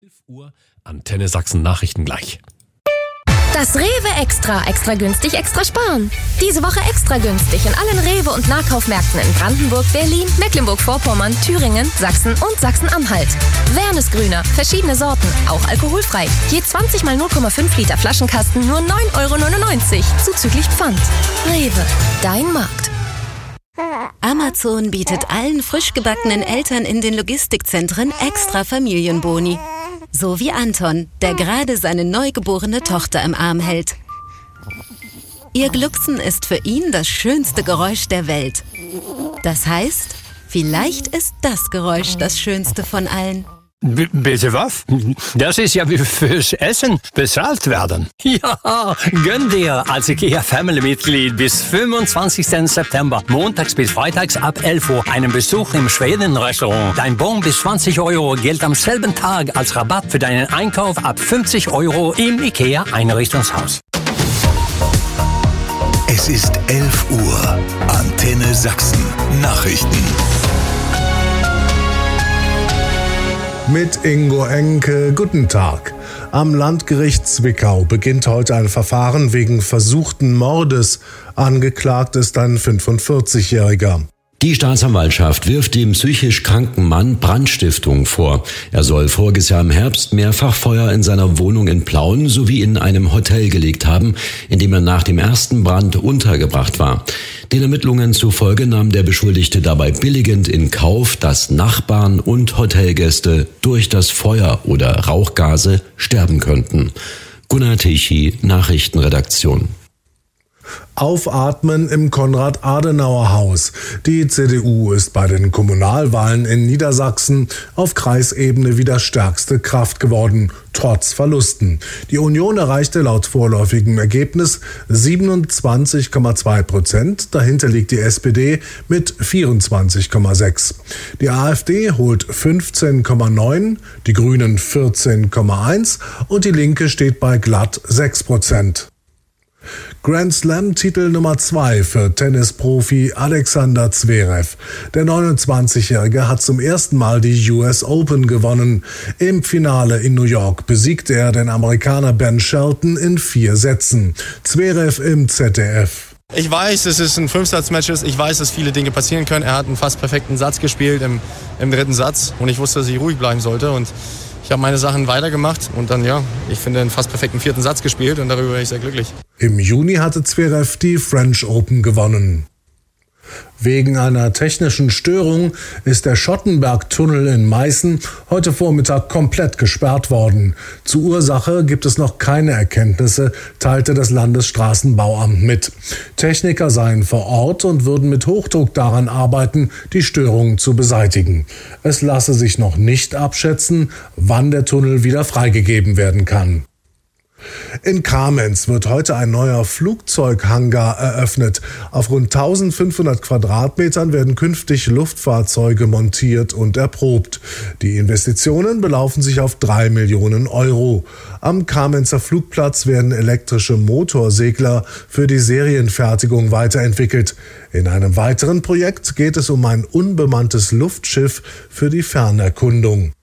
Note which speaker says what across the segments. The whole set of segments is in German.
Speaker 1: 11 Uhr, Antenne Sachsen Nachrichten gleich.
Speaker 2: Das Rewe Extra günstig, extra sparen. Diese Woche extra günstig in allen Rewe- und Nahkaufmärkten in Brandenburg, Berlin, Mecklenburg-Vorpommern, Thüringen, Sachsen und Sachsen-Anhalt. Wernesgrüner, verschiedene Sorten, auch alkoholfrei. Je 20 mal 0,5 Liter Flaschenkasten nur 9,99 €, zuzüglich Pfand. Rewe, dein Markt.
Speaker 3: Amazon bietet allen frisch gebackenen Eltern in den Logistikzentren extra Familienboni. So wie Anton, der gerade seine neugeborene Tochter im Arm hält. Ihr Glucksen ist für ihn das schönste Geräusch der Welt. Das heißt, vielleicht ist das Geräusch das schönste von allen.
Speaker 4: Bitte was? Das ist ja wie fürs Essen bezahlt werden. Ja, gönn dir als IKEA-Family-Mitglied bis 25. September, montags bis freitags ab 11 Uhr, einen Besuch im Schweden-Restaurant. Dein Bon bis 20 € gilt am selben Tag als Rabatt für deinen Einkauf ab 50 € im IKEA-Einrichtungshaus.
Speaker 5: Es ist 11 Uhr. Antenne Sachsen. Nachrichten.
Speaker 6: Mit Ingo Enke, guten Tag. Am Landgericht Zwickau beginnt heute ein Verfahren wegen versuchten Mordes. Angeklagt ist ein 45-Jähriger.
Speaker 7: Die Staatsanwaltschaft wirft dem psychisch kranken Mann Brandstiftung vor. Er soll voriges Jahr im Herbst mehrfach Feuer in seiner Wohnung in Plauen sowie in einem Hotel gelegt haben, in dem er nach dem ersten Brand untergebracht war. Den Ermittlungen zufolge nahm der Beschuldigte dabei billigend in Kauf, dass Nachbarn und Hotelgäste durch das Feuer oder Rauchgase sterben könnten. Gunnar Tichy, Nachrichtenredaktion.
Speaker 6: Aufatmen im Konrad-Adenauer-Haus. Die CDU ist bei den Kommunalwahlen in Niedersachsen auf Kreisebene wieder stärkste Kraft geworden, trotz Verlusten. Die Union erreichte laut vorläufigem Ergebnis 27,2%. Dahinter liegt die SPD mit 24,6%. Die AfD holt 15,9%, die Grünen 14,1% und die Linke steht bei glatt 6%. Grand Slam-Titel Nummer 2 für Tennisprofi Alexander Zverev. Der 29-Jährige hat zum ersten Mal die US Open gewonnen. Im Finale in New York besiegte er den Amerikaner Ben Shelton in 4 Sätzen. Zverev im ZDF.
Speaker 8: Ich weiß, dass es ein 5-Satz-Match ist. Ich weiß, dass viele Dinge passieren können. Er hat einen fast perfekten Satz gespielt im 3. Satz. Und ich wusste, dass ich ruhig bleiben sollte. Und ich habe meine Sachen weitergemacht und dann, ich finde, einen fast perfekten 4. Satz gespielt und darüber bin ich sehr glücklich.
Speaker 6: Im Juni hatte Zverev die French Open gewonnen. Wegen einer technischen Störung ist der Schottenberg-Tunnel in Meißen heute Vormittag komplett gesperrt worden. Zur Ursache gibt es noch keine Erkenntnisse, teilte das Landesstraßenbauamt mit. Techniker seien vor Ort und würden mit Hochdruck daran arbeiten, die Störung zu beseitigen. Es lasse sich noch nicht abschätzen, wann der Tunnel wieder freigegeben werden kann. In Kamenz wird heute ein neuer Flugzeughangar eröffnet. Auf rund 1500 Quadratmetern werden künftig Luftfahrzeuge montiert und erprobt. Die Investitionen belaufen sich auf 3 Millionen €. Am Kamenzer Flugplatz werden elektrische Motorsegler für die Serienfertigung weiterentwickelt. In einem weiteren Projekt geht es um ein unbemanntes Luftschiff für die Fernerkundung.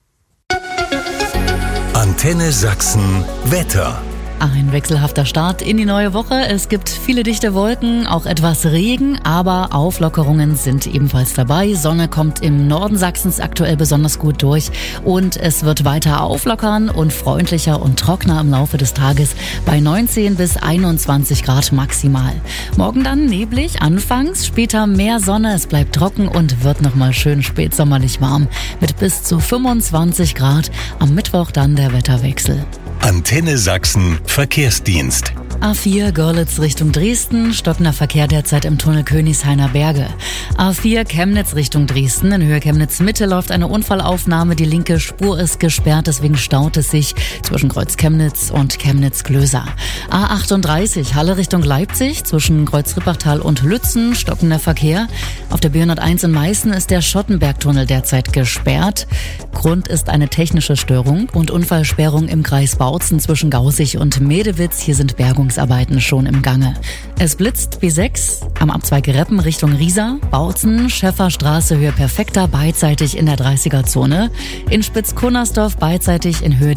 Speaker 5: Antenne Sachsen Wetter.
Speaker 9: Ein wechselhafter Start in die neue Woche. Es gibt viele dichte Wolken, auch etwas Regen, aber Auflockerungen sind ebenfalls dabei. Sonne kommt im Norden Sachsens aktuell besonders gut durch und es wird weiter auflockern und freundlicher und trockener im Laufe des Tages bei 19 bis 21 Grad maximal. Morgen dann neblig anfangs, später mehr Sonne, es bleibt trocken und wird nochmal schön spätsommerlich warm mit bis zu 25 Grad. Am Mittwoch dann der Wetterwechsel.
Speaker 5: Antenne Sachsen Verkehrsdienst.
Speaker 9: A4 Görlitz Richtung Dresden, stockender Verkehr derzeit im Tunnel Königshainer Berge. A4 Chemnitz Richtung Dresden, in Höhe Chemnitz Mitte läuft eine Unfallaufnahme, die linke Spur ist gesperrt, deswegen staut es sich zwischen Kreuz Chemnitz und Chemnitz-Klöser. A38 Halle Richtung Leipzig, zwischen Kreuz Rippachtal und Lützen, stockender Verkehr. Auf der B101 in Meißen ist der Schottenbergtunnel derzeit gesperrt. Grund ist eine technische Störung und Unfallsperrung im Kreis Bautzen zwischen Gausig und Medewitz. Hier sind Bergungen Sanierungsarbeiten schon im Gange. Es blitzt B6 am Abzweig Reppen Richtung Riesa, Bautzen, Schäfferstraße Höhe Perfekter beidseitig in der 30er-Zone, in Spitzkunnersdorf beidseitig in Höhe